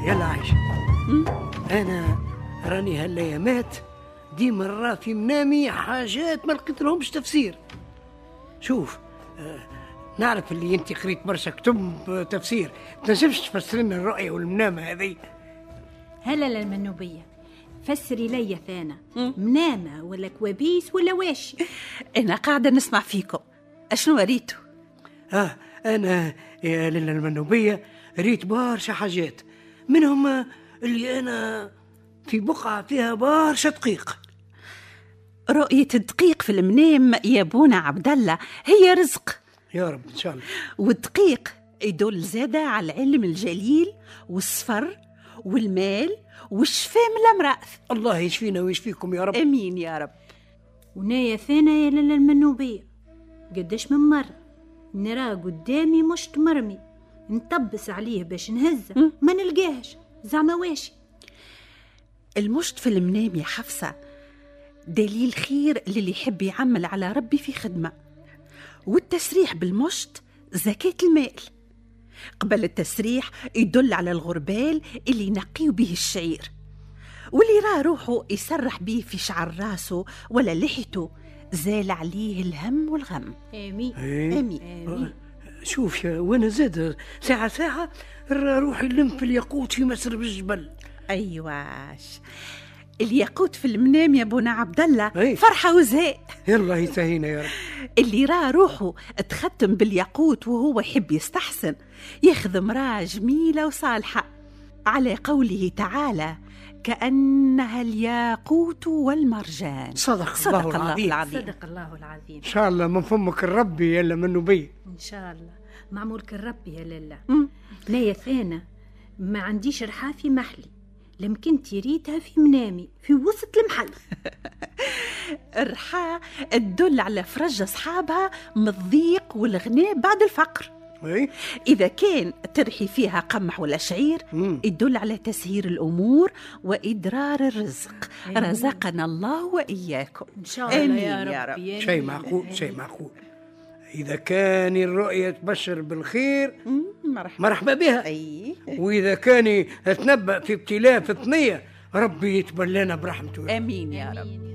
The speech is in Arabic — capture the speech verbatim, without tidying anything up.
يلا عايشة، أنا راني هالأيامات دي مرة في منامي حاجات ما لقيت لهمش تفسير. شوف، آه نعرف اللي انت قريت برشا كتب تفسير، تنجمش تفسر لنا الرؤية والمنامة هذه؟ هلا للمنوبية، فسري لي ثانا، منامة ولا كوابيس ولا واشي؟ أنا قاعدة نسمع فيكم، أشنو ريتوا؟ آه أنا يا ليلى المنوبية ريت برشا حاجات، منهم اللي أنا في بقعة فيها برشا دقيق. رؤية الدقيق في المنام يا بونا عبد الله هي رزق يا رب إن شاء الله. والدقيق يدل زادة على العلم الجليل والصفر والمال والشفاء من الأمراض. الله يشفينا ويشفيكم يا رب. أمين يا رب. ونايا ثانا يا ليلى المنوبية، قداش من مرة نراه قدامي مشت مرمي، نطبس عليه باش نهزه ما نلقاهش، زعما واشي؟ المشت في المنام يا حفصة دليل خير للي يحب يعمل على ربي في خدمة، والتسريح بالمشت زكاة المال. قبل التسريح يدل على الغربال اللي ينقيه به الشعير، واللي راه روحه يسرح به في شعر راسه ولا لحيته زال عليه الهم والغم. آمين. آمين. آمين. شوف يا وانا زاد ساعة ساعة روحي لم في الياقوت في مسرب الجبل. أيواش الياقوت في المنام يا بونا عبد الله أي. فرحة وزهاء. يلا يسهينا يا رب. اللي راه روحه تختم بالياقوت وهو يحب يستحسن ياخذ امرأة جميلة وصالحة، على قوله تعالى كأنها الياقوت والمرجان. صدق, صدق الله, الله العظيم. العظيم. صدق الله العظيم. إن شاء الله من فمك الربي يلا من نبي. إن شاء الله معمولك الرب يا لله. نايا ثانا ما عنديش رحافي محلي، لمكن تريتها في منامي في وسط المحل. الرحاء تدل على فرج أصحابها من الضيق والغناء بعد الفقر. أي؟ إذا كان ترحي فيها قمح ولا شعير مم. يدل على تسهير الأمور وإدرار الرزق. أيوة. رزقنا الله وإياكم إن شاء الله آمين يا رب, يا رب. يا شيء رب. معقول شيء معقول. إذا كان الرؤية تبشر بالخير مرحبا, مرحبا بها. أي. وإذا كان تنبأ في ابتلاء في الطنية ربي يتبلنا برحمته. آمين يا رب. آمين.